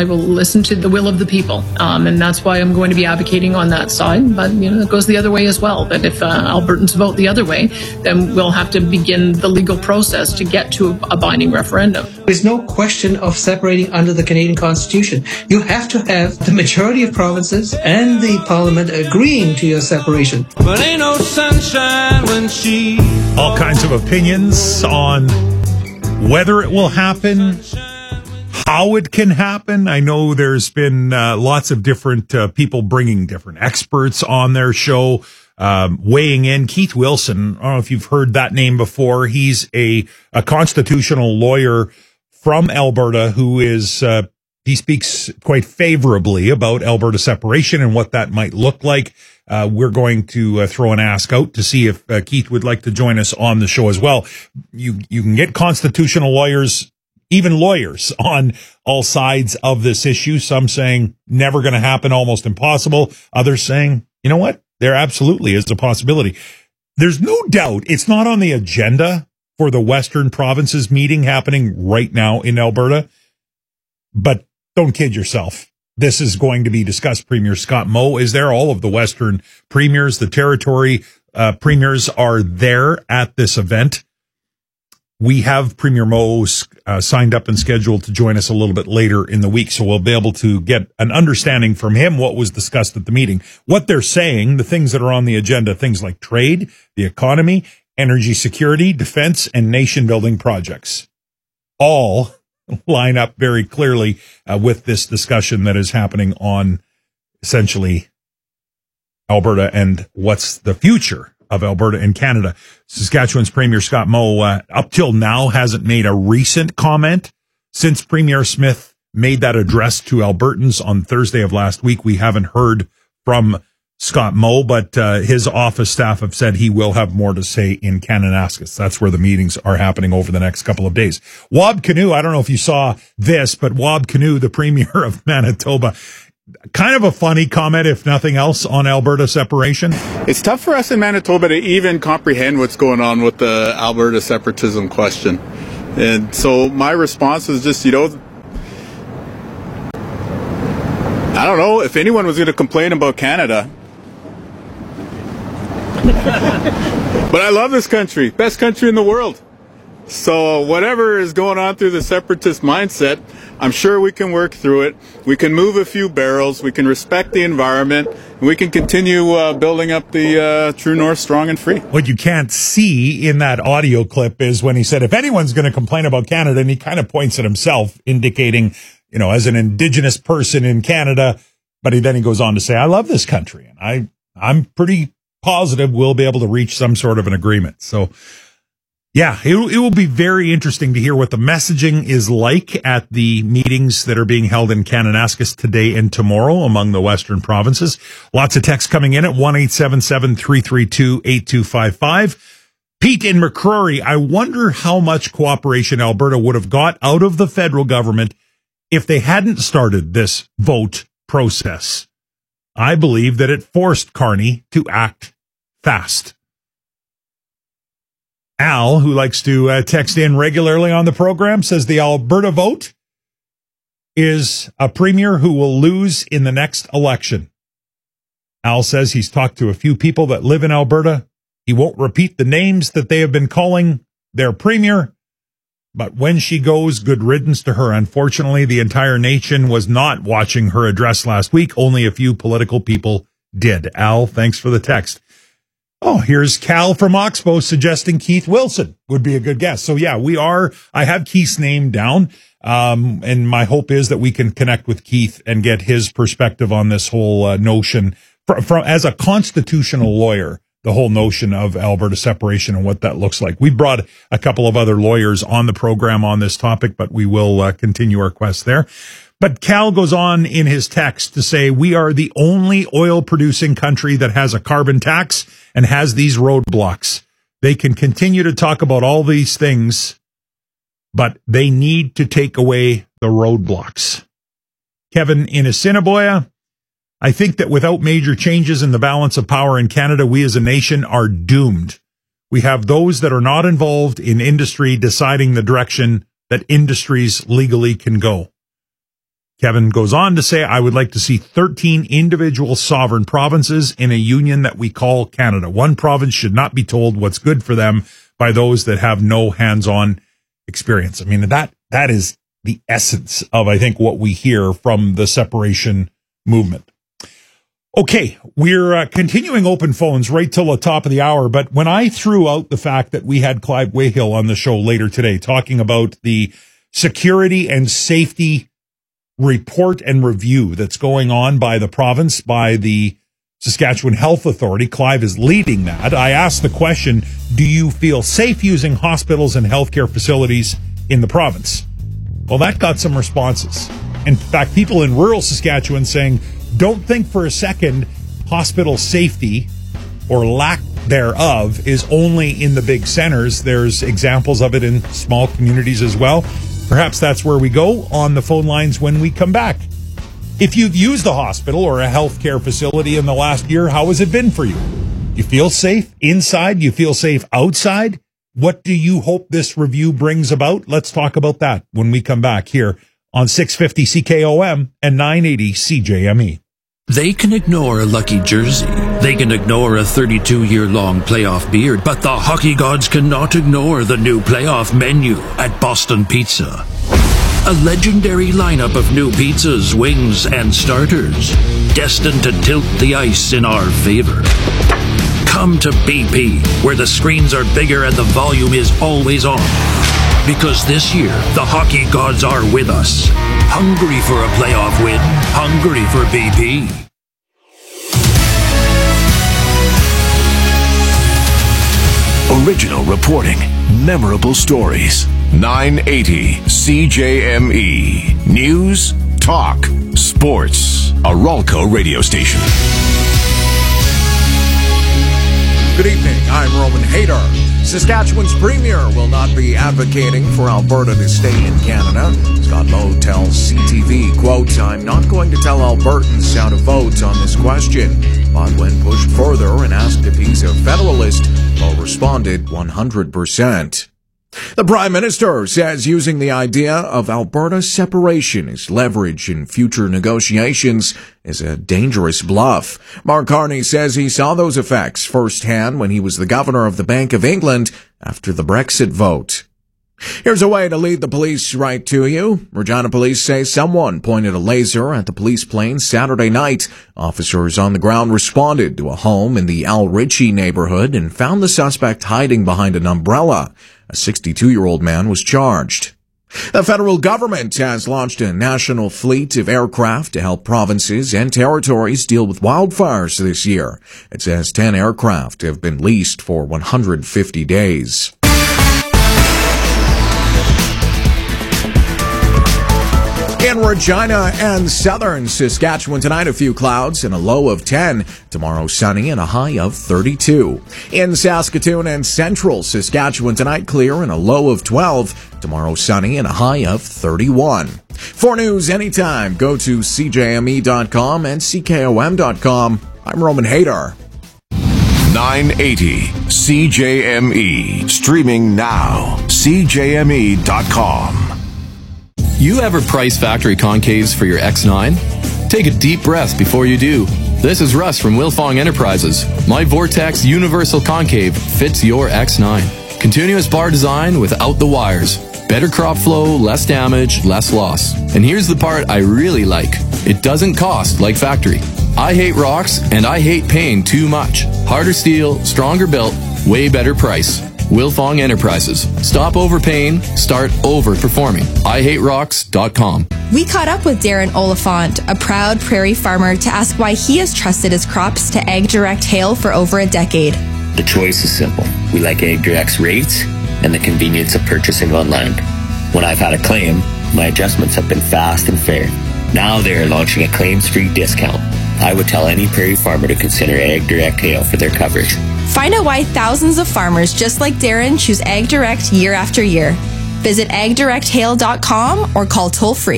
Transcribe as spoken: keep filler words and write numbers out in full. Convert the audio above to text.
I will listen to the will of the people. Um, and that's why I'm going to be advocating on that side. But, you know, it goes the other way as well. That if uh, Albertans vote the other way, then we'll have to begin the legal process to get to a binding referendum. There's no question of separating under the Canadian Constitution. You have to have the majority of provinces and the Parliament agreeing to your separation. But ain't no sunshine when she... All kinds of opinions on whether it will happen, how it can happen. I know there's been uh, lots of different uh, people bringing different experts on their show, um, weighing in. Keith Wilson, I don't know if you've heard that name before. He's a, a constitutional lawyer from Alberta who is, uh, he speaks quite favorably about Alberta separation and what that might look like. Uh, we're going to uh, throw an ask out to see if uh, Keith would like to join us on the show as well. You, you can get constitutional lawyers, even lawyers, on all sides of this issue. Some saying never going to happen, almost impossible. Others saying, you know what? There absolutely is a possibility. There's no doubt it's not on the agenda for the Western Provinces meeting happening right now in Alberta. But don't kid yourself. This is going to be discussed. Premier Scott Moe is there. All of the Western premiers, the territory uh, premiers are there at this event. We have Premier Moe uh, signed up and scheduled to join us a little bit later in the week, so we'll be able to get an understanding from him what was discussed at the meeting. What they're saying, the things that are on the agenda, things like trade, the economy, energy security, defense, and nation-building projects. All line up very clearly uh, with this discussion that is happening on essentially Alberta and what's the future of Alberta and Canada. Saskatchewan's Premier Scott Moe, uh, up till now, hasn't made a recent comment. Since Premier Smith made that address to Albertans on Thursday of last week, we haven't heard from Scott Moe, but uh, his office staff have said he will have more to say in Kananaskis. That's where the meetings are happening over the next couple of days. Wab Kinew, I don't know if you saw this, but Wab Kinew, the Premier of Manitoba, kind of a funny comment, if nothing else, on Alberta separation. It's tough for us in Manitoba to even comprehend what's going on with the Alberta separatism question. And so my response is just, you know, I don't know, if anyone was going to complain about Canada, but I love this country, best country in the world. So whatever is going on through the separatist mindset, I'm sure we can work through it. We can move a few barrels. We can respect the environment. And we can continue uh, building up the uh, True North strong and free. What you can't see in that audio clip is when he said, if anyone's going to complain about Canada, and he kind of points at himself, indicating, you know, as an Indigenous person in Canada, but he, then he goes on to say, I love this country. And I, I'm pretty positive we'll be able to reach some sort of an agreement. So, yeah, it, it will be very interesting to hear what the messaging is like at the meetings that are being held in Kananaskis today and tomorrow among the Western provinces. Lots of texts coming in at one eight seven seven, three three two, eight two five five. Pete in McCrory, I wonder how much cooperation Alberta would have got out of the federal government if they hadn't started this vote process. I believe that it forced Carney to act fast. Al, who likes to uh, text in regularly on the program, says the Alberta vote is a premier who will lose in the next election. Al says he's talked to a few people that live in Alberta. He won't repeat the names that they have been calling their premier, but when she goes, good riddance to her. Unfortunately, the entire nation was not watching her address last week. Only a few political people did. Al, thanks for the text. Oh, here's Cal from Oxbow suggesting Keith Wilson would be a good guess. So yeah, we are, I have Keith's name down. Um, and my hope is that we can connect with Keith and get his perspective on this whole uh, notion from, from, as a constitutional lawyer, the whole notion of Alberta separation and what that looks like. We brought a couple of other lawyers on the program on this topic, but we will uh, continue our quest there. But Cal goes on in his text to say, we are the only oil producing country that has a carbon tax and has these roadblocks. They can continue to talk about all these things, but they need to take away the roadblocks. Kevin in Assiniboia, I think that without major changes in the balance of power in Canada, we as a nation are doomed. We have those that are not involved in industry deciding the direction that industries legally can go. Kevin goes on to say, I would like to see thirteen individual sovereign provinces in a union that we call Canada. One province should not be told what's good for them by those that have no hands-on experience. I mean, that that is the essence of, I think, what we hear from the separation movement. Okay, we're uh, continuing open phones right till the top of the hour, but when I threw out the fact that we had Clive Wayhill on the show later today talking about the security and safety report and review that's going on by the province, by the Saskatchewan Health Authority, Clive is leading that. I asked the question, do you feel safe using hospitals and healthcare facilities in the province? Well, that got some responses. In fact, people in rural Saskatchewan saying, don't think for a second hospital safety or lack thereof is only in the big centers. There's examples of it in small communities as well. Perhaps that's where we go on the phone lines when we come back. If you've used a hospital or a healthcare facility in the last year, how has it been for you? You feel safe inside? You feel safe outside? What do you hope this review brings about? Let's talk about that when we come back here on six fifty C K O M and nine eighty C J M E. They can ignore a lucky jersey. They can ignore a thirty-two-year-long playoff beard, but the hockey gods cannot ignore the new playoff menu at Boston Pizza. A legendary lineup of new pizzas, wings, and starters, destined to tilt the ice in our favor. Come to B P, where the screens are bigger and the volume is always on. Because this year, the hockey gods are with us. Hungry for a playoff win. Hungry for B P. Original reporting. Memorable stories. nine eighty C J M E. News, talk, sports. A Ralco radio station. Good evening, I'm Roman Hayter. Saskatchewan's premier will not be advocating for Alberta to stay in Canada. Scott Moe tells C T V, quote, I'm not going to tell Albertans how to vote on this question. But when pushed further and asked if he's a federalist, Moe responded one hundred percent. The Prime Minister says using the idea of Alberta separation as leverage in future negotiations is a dangerous bluff. Mark Carney says he saw those effects firsthand when he was the governor of the Bank of England after the Brexit vote. Here's a way to lead the police right to you. Regina police say someone pointed a laser at the police plane Saturday night. Officers on the ground responded to a home in the Al Ritchie neighborhood and found the suspect hiding behind an umbrella. A sixty-two-year-old man was charged. The federal government has launched a national fleet of aircraft to help provinces and territories deal with wildfires this year. It says ten aircraft have been leased for one hundred fifty days. In Regina and southern Saskatchewan tonight, a few clouds and a low of ten. Tomorrow, sunny and a high of thirty-two. In Saskatoon and central Saskatchewan tonight, clear and a low of twelve. Tomorrow, sunny and a high of thirty-one. For news anytime, go to C J M E dot com and C K O M dot com. I'm Roman Hayter. nine eighty C J M E. Streaming now. C J M E dot com. You ever price factory concaves for your X nine? Take a deep breath before you do. This is Russ from Wilfong Enterprises. My Vortex Universal Concave fits your X nine. Continuous bar design without the wires. Better crop flow, less damage, less loss. And here's the part I really like. It doesn't cost like factory. I hate rocks and I hate paying too much. Harder steel, stronger built, way better price. Wilfong Enterprises. Stop overpaying, start overperforming. I hate rocks dot com. We caught up with Darren Oliphant, a proud prairie farmer, to ask why he has trusted his crops to AgDirect Hail for over a decade. The choice is simple. We like AgDirect's rates and the convenience of purchasing online. When I've had a claim, my adjustments have been fast and fair. Now they are launching a claims-free discount. I would tell any prairie farmer to consider AgDirect Hail for their coverage. Find out why thousands of farmers just like Darren choose AgDirect year after year. Visit ag direct hail dot com or call toll free